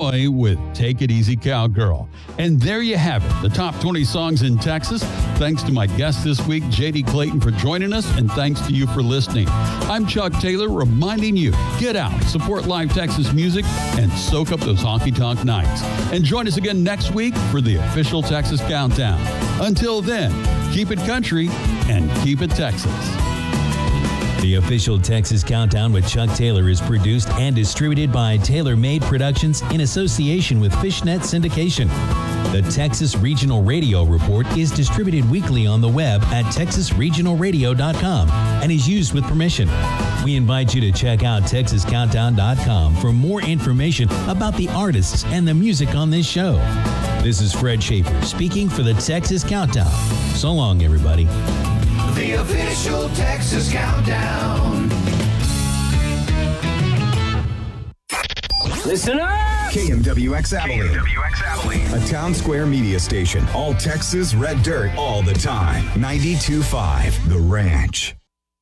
Roy with Take It Easy Cowgirl. And there you have it, the top 20 songs in Texas. Thanks to my guest this week, J.D. Clayton, for joining us, and thanks to you for listening. I'm Chuck Taylor, reminding you, get out, support live Texas music, and soak up those honky-tonk nights. And join us again next week for the official Texas Countdown. Until then, keep it country and keep it Texas. The official Texas Countdown with Chuck Taylor is produced and distributed by Taylor Made Productions in association with Fishnet Syndication. The Texas Regional Radio Report is distributed weekly on the web at texasregionalradio.com and is used with permission. We invite you to check out texascountdown.com for more information about the artists and the music on this show. This is Fred Schaefer speaking for the Texas Countdown. So long, everybody. The official Texas Countdown. Listen up! KMWX Abilene. A town square media station. All Texas red dirt all the time. 92.5 The Ranch.